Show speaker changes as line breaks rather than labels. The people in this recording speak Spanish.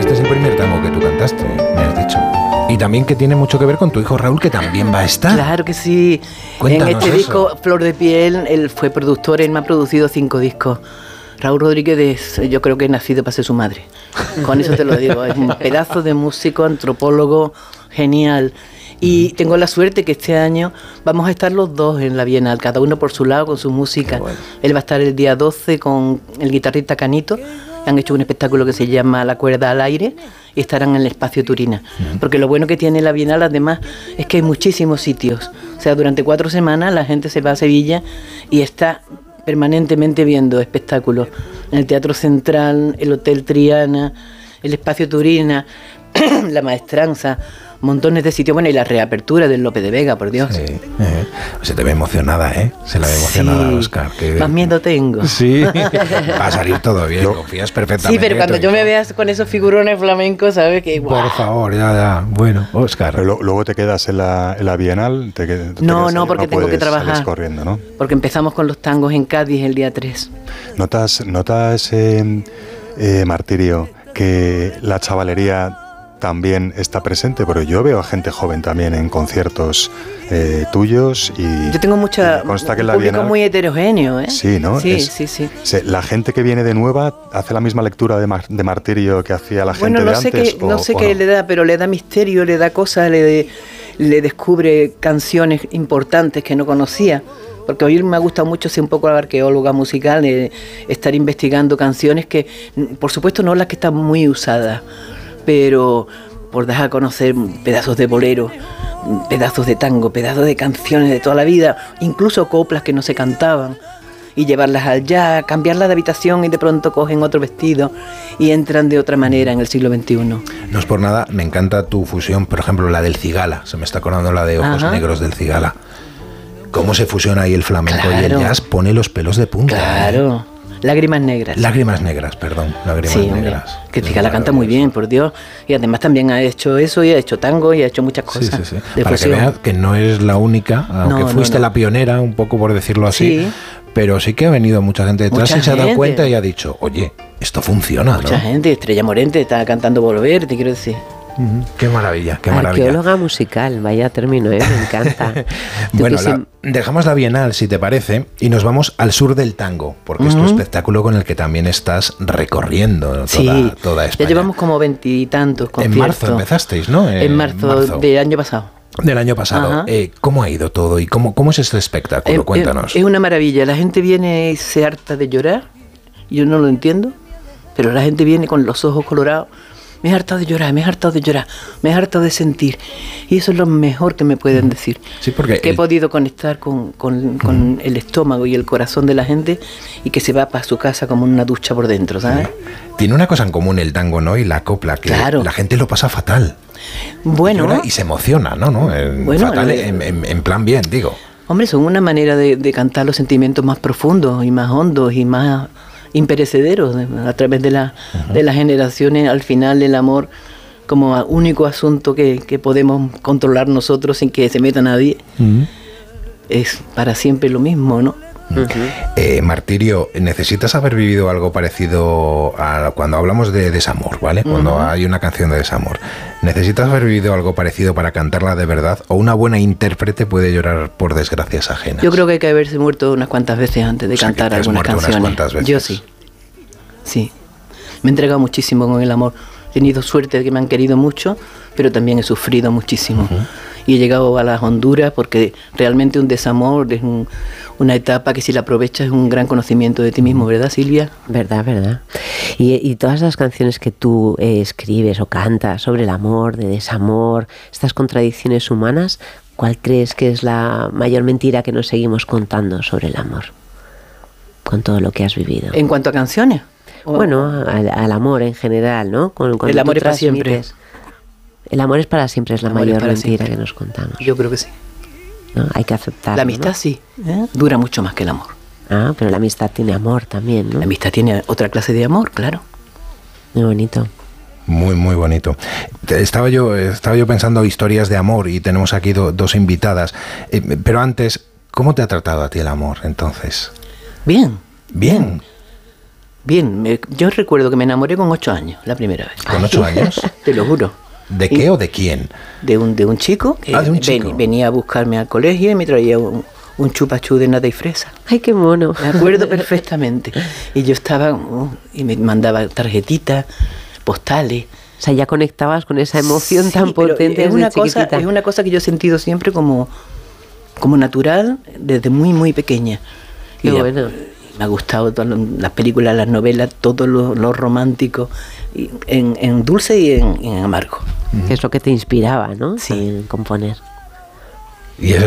este es el primer tango que tú cantaste, me has dicho. Y también que tiene mucho que ver con tu hijo Raúl, que también va a estar.
Claro que sí.
Cuéntanos
en este
eso.
disco, Flor de Piel, él fue productor, él me ha producido 5 discos. Raúl Rodríguez yo creo que es nacido para ser su madre. Con eso te lo digo. Es un pedazo de músico, antropólogo, genial. Y tengo la suerte que este año vamos a estar los dos en la Bienal, cada uno por su lado con su música.
Bueno.
Él va a estar el día 12 con el guitarrista Canito. Han hecho un espectáculo que se llama La cuerda al aire y estarán en el Espacio Turina. Porque lo bueno que tiene la Bienal además es que hay muchísimos sitios. O sea, durante 4 semanas la gente se va a Sevilla y está permanentemente viendo espectáculos en el Teatro Central, el Hotel Triana, el Espacio Turina, la Maestranza, montones de sitios. Bueno, y la reapertura del Lope de Vega, por Dios.
Sí, se te ve emocionada, ¿eh? Se la ve emocionada,
Sí.
Óscar. Que...
Más miedo tengo.
Sí, va a salir todo bien, confías perfectamente.
Sí, pero cuando
en tu
yo me
hijo.
veas con esos figurones flamencos, sabes que...
Por favor, ya. Bueno, Óscar.
Pero luego te quedas en la Bienal.
No, porque tengo que trabajar.
Sales corriendo, ¿no?
Porque empezamos con los tangos en Cádiz el día 3.
¿Notas Martirio, que la chavalería también está presente? Pero yo veo a gente joven también en conciertos tuyos y...
Yo tengo mucha...
me consta que
un
en la
público
Bienal...
muy heterogéneo, ¿eh?
Sí, ¿no?
Sí,
Es-
sí.
La gente que viene de nueva hace la misma lectura de Martirio que hacía la gente
Bueno,
de antes.
no sé
o
qué
no?
le da, pero le da misterio, le da cosas, le descubre canciones importantes que no conocía. Porque hoy me ha gustado mucho ser un poco la arqueóloga musical, estar investigando canciones que, por supuesto, no las que están muy usadas, pero por dar a conocer pedazos de bolero, pedazos de tango, pedazos de canciones de toda la vida, incluso coplas que no se cantaban, y llevarlas allá, cambiarlas de habitación y de pronto cogen otro vestido y entran de otra manera en el siglo XXI.
No es por nada, me encanta tu fusión, por ejemplo, la del Cigala. Se me está acordando la de Ojos
Ajá.
Negros del Cigala. Cómo se fusiona ahí el flamenco y el
Claro.
jazz, pone los pelos de punta.
Claro, lágrimas negras.
Lágrimas negras, perdón. Lágrimas
Sí, hombre,
negras.
que
Es
Cigala canta muy bien, por Dios. Y además también ha hecho eso, y ha hecho tango, y ha hecho muchas
Sí,
cosas.
sí, sí.
De
Para que
fusión.
veas que no es la única, aunque
No,
fuiste
no.
la pionera, un poco por decirlo así,
Sí.
pero sí que ha venido mucha gente detrás
Mucha
y se ha dado
gente.
cuenta y ha dicho, oye, esto funciona,
Mucha
¿no?
gente, Estrella Morente está cantando Volver, te quiero decir.
Ujú. Qué maravilla, qué maravilla.
Arqueóloga musical, vaya término, me encanta. Tú
Bueno,
que sim-
dejamos la Bienal, si te parece, y nos vamos al sur del tango, porque es tu espectáculo con el que también estás recorriendo
Sí,
toda España.
ya llevamos como 20 y tantos
En
conciertos.
marzo empezasteis, ¿no?
En marzo del año pasado.
Del año pasado.
Ajá.
¿Cómo ha ido todo y cómo es este espectáculo? Cuéntanos.
Es una maravilla. La gente viene y se harta de llorar. Yo no lo entiendo, pero la gente viene con los ojos colorados. Me he hartado de llorar, me he hartado de llorar, me he hartado de sentir. Y eso es lo mejor que me pueden decir.
Sí, porque
que he podido conectar con el estómago y el corazón de la gente y que se va para su casa como una ducha por dentro, ¿sabes?
Tiene una cosa en común el tango, ¿no? Y la copla, que
Claro.
la gente lo pasa fatal.
Bueno,
Llora y se emociona, ¿no?
Bueno,
fatal en plan bien, digo.
hombre, son una manera de cantar los sentimientos más profundos y más hondos y más imperecederos a través de las generaciones. Al final el amor como único asunto que podemos controlar nosotros sin que se meta nadie es para siempre lo mismo, ¿no?
Martirio, necesitas haber vivido algo parecido a cuando hablamos de desamor, ¿vale? Cuando hay una canción de desamor. ¿Necesitas haber vivido algo parecido para cantarla de verdad? ¿O una buena intérprete puede llorar por desgracias ajenas?
Yo creo que hay que haberse muerto unas cuantas veces antes de
O sea, que
cantar
te has
algunas
muerto unas
canciones.
cuantas veces.
Yo sí. Sí. Me he entregado muchísimo con el amor. He tenido suerte de que me han querido mucho, pero también he sufrido muchísimo. Y he llegado a las Honduras porque realmente un desamor es una etapa que si la aprovechas es un gran conocimiento de ti mismo, ¿verdad, Silvia?
Verdad, verdad. Y todas las canciones que tú escribes o cantas sobre el amor, de desamor, estas contradicciones humanas, ¿cuál crees que es la mayor mentira que nos seguimos contando sobre el amor? Con todo lo que has vivido.
En cuanto a canciones.
Bueno, al amor en general, ¿no? Cuando
El amor
tú
es para siempre.
transmites. El amor es para siempre, es la
El amor es
mayor
para
mentira
siempre.
que nos contamos.
Yo creo que sí.
¿No? Hay que aceptarlo.
La amistad
¿no?
sí, dura mucho más que el amor.
Ah, pero la amistad tiene amor también, ¿no?
La amistad tiene otra clase de amor, claro.
Muy bonito.
Muy, muy bonito. Estaba yo pensando historias de amor y tenemos aquí dos invitadas. Pero antes, ¿cómo te ha tratado a ti el amor entonces?
Bien.
Bien.
Bien, yo recuerdo que me enamoré con 8 años, la primera vez.
¿Con 8 años?
Te lo juro.
¿De qué o de quién?
De un chico que
de un chico.
venía a buscarme al colegio y me traía un chupachú de nata y fresa.
¡Ay, qué mono!
Me acuerdo perfectamente. Y yo estaba, y me mandaba tarjetitas, postales.
O sea, ya conectabas con esa emoción tan potente
es
desde chiquitita.
Es una cosa que yo he sentido siempre como natural desde muy, muy pequeña.
Qué bueno.
Me ha gustado todas las películas, las novelas, todo lo romántico, en dulce y en amargo.
Que es lo que te inspiraba, ¿no?
Sí.
En componer.
Y eso